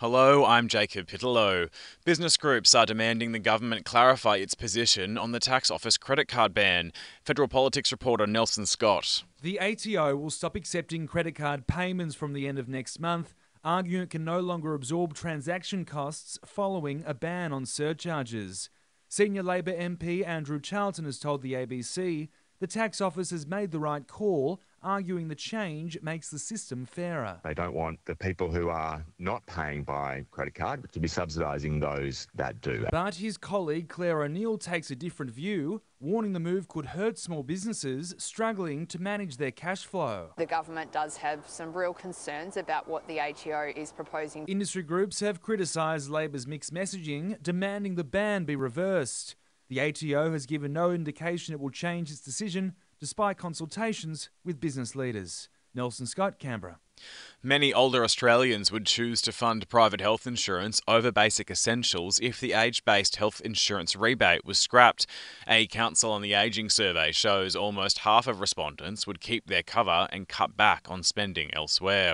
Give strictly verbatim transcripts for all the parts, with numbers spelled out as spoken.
Hello, I'm Jacob Pittellow. Business groups are demanding the government clarify its position on the tax office credit card ban. Federal Politics reporter Nelson Scott. The A T O will stop accepting credit card payments from the end of next month, arguing it can no longer absorb transaction costs following a ban on surcharges. Senior Labor M P Andrew Charlton has told the A B C the tax office has made the right call, arguing the change makes the system fairer. They don't want the people who are not paying by credit card to be subsidising those that do. But his colleague Claire O'Neill takes a different view, warning the move could hurt small businesses struggling to manage their cash flow. The government does have some real concerns about what the A T O is proposing. Industry groups have criticised Labor's mixed messaging, demanding the ban be reversed. The A T O has given no indication it will change its decision, despite consultations with business leaders. Nelson Scott, Canberra. Many older Australians would choose to fund private health insurance over basic essentials if the age-based health insurance rebate was scrapped. A Council on the Ageing survey shows almost half of respondents would keep their cover and cut back on spending elsewhere.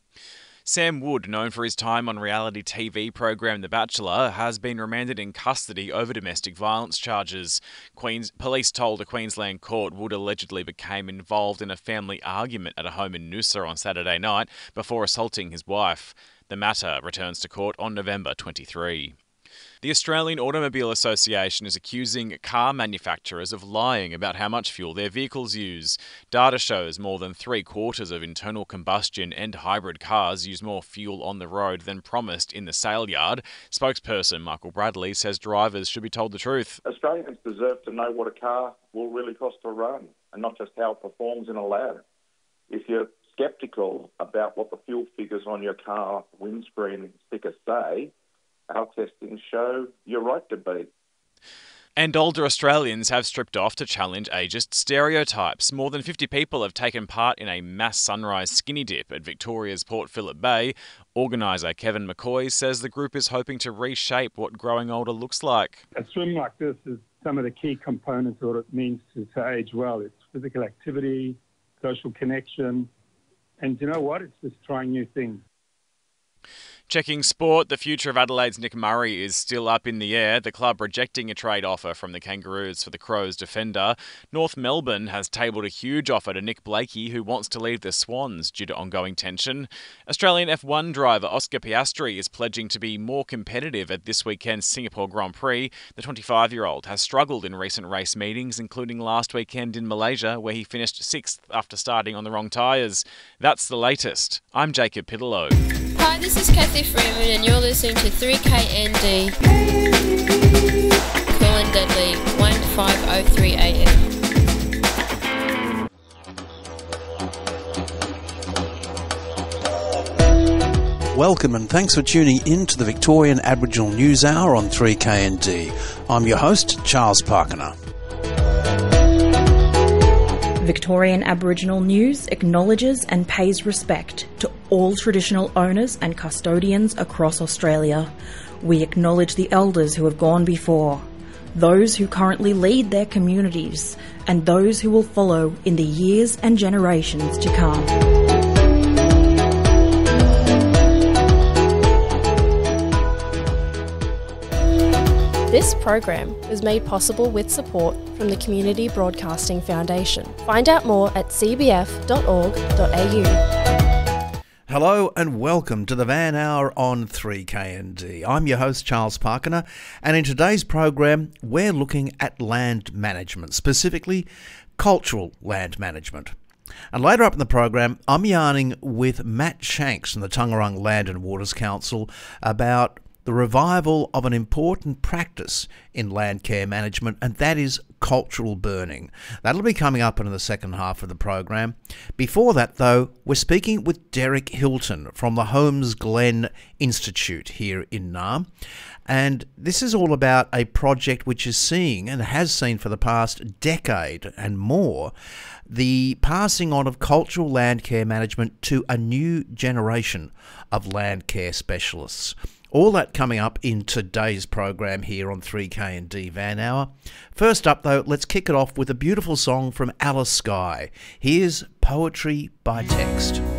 Sam Wood, known for his time on reality T V program The Bachelor, has been remanded in custody over domestic violence charges. Queens police told a Queensland court Wood allegedly became involved in a family argument at a home in Noosa on Saturday night before assaulting his wife. The matter returns to court on November twenty-third. The Australian Automobile Association is accusing car manufacturers of lying about how much fuel their vehicles use. Data shows more than three quarters of internal combustion and hybrid cars use more fuel on the road than promised in the sale yard. Spokesperson Michael Bradley says drivers should be told the truth. Australians deserve to know what a car will really cost to run and not just how it performs in a lab. If you're sceptical about what the fuel figures on your car windscreen stickers say, our testings show you're right to be. And older Australians have stripped off to challenge ageist stereotypes. More than fifty people have taken part in a mass sunrise skinny dip at Victoria's Port Phillip Bay. Organiser Kevin McCoy says the group is hoping to reshape what growing older looks like. A swim like this is some of the key components of what it means to, to age well. It's physical activity, social connection, and you know what? It's just trying new things. Checking sport, the future of Adelaide's Nick Murray is still up in the air, the club rejecting a trade offer from the Kangaroos for the Crows defender. North Melbourne has tabled a huge offer to Nick Blakey, who wants to leave the Swans due to ongoing tension. Australian F one driver Oscar Piastri is pledging to be more competitive at this weekend's Singapore Grand Prix. The twenty-five-year-old has struggled in recent race meetings, including last weekend in Malaysia, where he finished sixth after starting on the wrong tyres. That's the latest. I'm Jacob Pittellow. Hi, this is Kathy Freeman and you're listening to three K N D. Cool and Deadly, fifteen oh three A M. Welcome and thanks for tuning in to the Victorian Aboriginal News Hour on three K N D. I'm your host, Charles Parkiner. Victorian Aboriginal News acknowledges and pays respect to all traditional owners and custodians across Australia. We acknowledge the elders who have gone before, those who currently lead their communities, and those who will follow in the years and generations to come. This program was made possible with support from the Community Broadcasting Foundation. Find out more at c b f dot org dot a u. Hello and welcome to the Van Hour on three K N D. I'm your host, Charles Parkiner, and in today's program, we're looking at land management, specifically cultural land management. And later up in the program, I'm yarning with Matt Shanks from the Taungurung Land and Waters Council about the revival of an important practice in land care management, and that is cultural burning. That'll be coming up in the second half of the program. Before that, though, we're speaking with Derek Hilton from the Holmes Glen Institute here in Naarm. And this is all about a project which is seeing, and has seen for the past decade and more, the passing on of cultural land care management to a new generation of land care specialists. All that coming up in today's program here on three K N D Van Hour. First up, though, let's kick it off with a beautiful song from Alice Skye. Here's Poetry by Text.